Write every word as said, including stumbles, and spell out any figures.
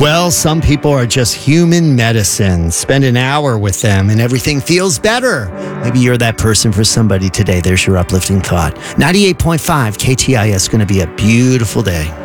Well, some people are just human medicine. Spend an hour with them and everything feels better. Maybe you're that person for somebody today. There's your uplifting thought. ninety-eight point five K T I S, going to be a beautiful day.